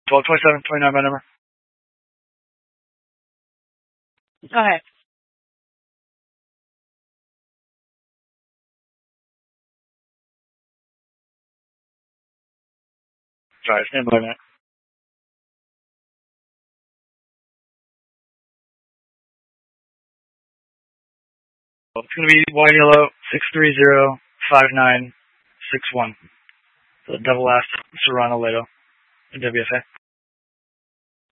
1227, 29 by number. Go ahead. Sorry, stand by a minute. It's going to be white yellow 6305961. The double ass Serrano Lato WFA.